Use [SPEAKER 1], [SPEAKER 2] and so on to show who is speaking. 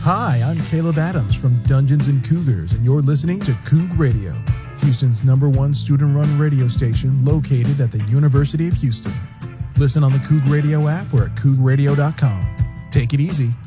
[SPEAKER 1] Hi, I'm Caleb Adams from Dungeons and Cougars, and you're listening to Coug Radio, Houston's #1 student-run radio station located at the University of Houston. Listen on the Coug Radio app or at cougradio.com. Take it easy.